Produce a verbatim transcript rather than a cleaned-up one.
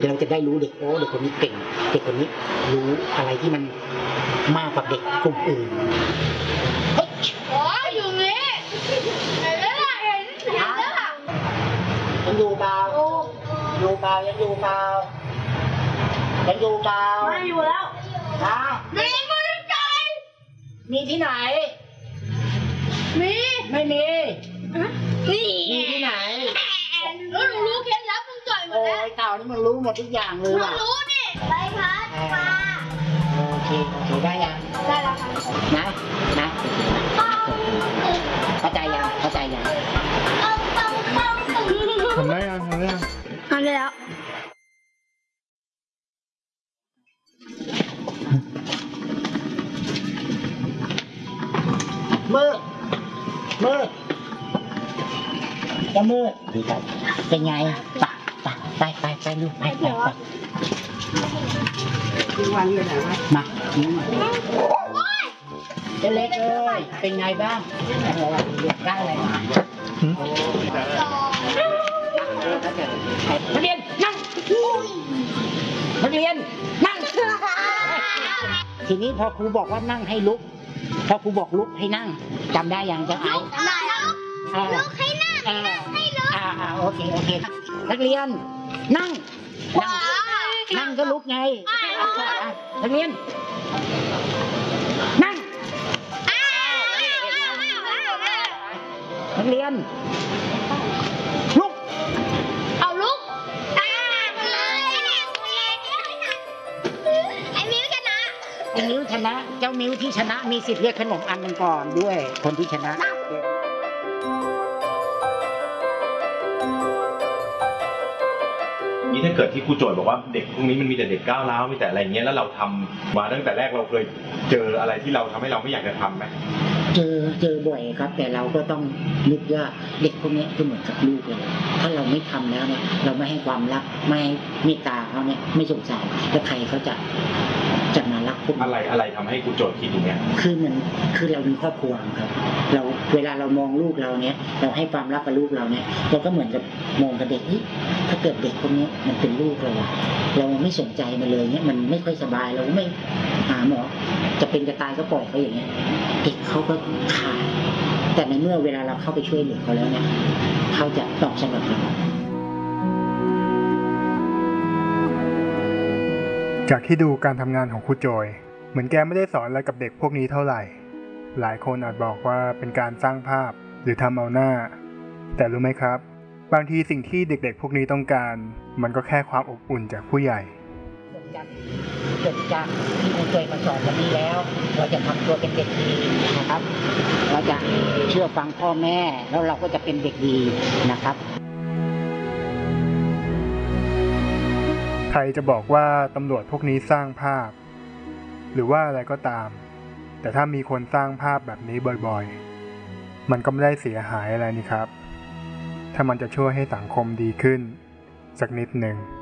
เราจะได้รู้เด็กโอ้เด็กคนนี้เก่งเด็กคนนี้รู้อะไรที่มันมากกว่าเด็กกลุ่มอื่นอ๋ออยู่นี่เห็นแล้วล่ะเห็นเห็นแล้วล่ะยังอยู่เปล่าอยู่เปล่ายังอยู่เปล่ายังอยู่เปล่าไม่อยู่แล้วฮะมีมือใจมีที่ไหนมีไม่มีนี่มีที่ไหนเออหนูรู้เคล็ดลับมึงจ่อยหมดแล้วโอ้ยเต่านี่มันรู้หมดทุกอย่างเลยว่ะรู้นี่ไปพัดมาโอเคโอเคได้ยังได้แล้วค่ะนะนะเข้าใจยังเข้าใจยังทำได้ยังทำได้ยังทำได้แล้วมืดมืดจะมืดดีครับเป็นไงปะปะไปไปไปลูกไปไปไปทุกวันเลยนะมานี่มาเจ้าเล็กเอ้ยเป็นไงบ้างได้อะไรมานักเรียนนั่งนักเรียนนั่งทีนี้พอครูบอกว่านั่งให้ลุกพอครูบอกลุกให้นั่งจำได้ยังจะไอ้ลุกให้นั่งให้ลุกอ่าอ่าโอเคโอเคนักเรียนนั่งนั่งนั่งก็ลุกไงนักเรียนนั่งนักเรียนลุกเอาลุกไอ้มิ้วชนะไอ้มิ้วชนะเจ้ามิ้วที่ชนะมีสิทธิ์เรียกขนมอันกันก่อนด้วยคนที่ชนะนี่ถ้าเกิดที่ครูโจทย์บอกว่าเด็กพวกนี้มันมีแต่เด็กก้าวร้าวมีแต่อะไรเงี้ยแล้วเราทำมาตั้งแต่แรกเราเคยเจออะไรที่เราทำให้เราไม่อยากจะทำไหมเจอเจอบ่อยครับแต่เราก็ต้องนึกว่าเด็กพวกนี้ก็เหมือนกับลูกเราถ้าเราไม่ทำแล้วเนี่ยเราไม่ให้ความรักไม่ให้เมตตาเขาเนี่ยไม่สงสารแล้วใครเขาจะจะมารักพวกอะไรอะไรทำให้ครูโจทย์คิดอย่างเงี้ยคือมันคือเรามีครอบครัวครับเราเวลาเรามองลูกเราเนี่ยเราให้ความรักกับลูกเราเนี่ยเราก็เหมือนกับมองกับเด็กนี่ถ้าเกิดเด็กคนนี้มันเป็นลูกเราเราไม่สนใจมันเลยเนี่ยมันไม่ค่อยสบายเราไม่หาหมอจะเป็นจะตายก็ปล่อยเขาอย่างเงี้ยเด็กเขาก็ขาดแต่ในเมื่อเวลาเราเข้าไปช่วยเหลือเขาแล้วเนี่ยเขาจะตอบสนองเราจากที่ดูการทำงานของครูโจยเหมือนแกไม่ได้สอนอะไรกับเด็กพวกนี้เท่าไหร่หลายคนอาจบอกว่าเป็นการสร้างภาพหรือทำเอาหน้าแต่รู้ไหมครับบางทีสิ่งที่เด็กๆพวกนี้ต้องการมันก็แค่ความอบอุ่นจากผู้ใหญ่จบจากที่ครูโจยมาสอนวันนี้แล้วเราจะทำตัวเป็นเด็กดีนะครับเราจะเชื่อฟังพ่อแม่แล้วเราก็จะเป็นเด็กดีนะครับใครจะบอกว่าตำรวจพวกนี้สร้างภาพหรือว่าอะไรก็ตามแต่ถ้ามีคนสร้างภาพแบบนี้บ่อยๆมันก็ไม่ได้เสียหายอะไรนี่ครับถ้ามันจะช่วยให้สังคมดีขึ้นสักนิดหนึ่ง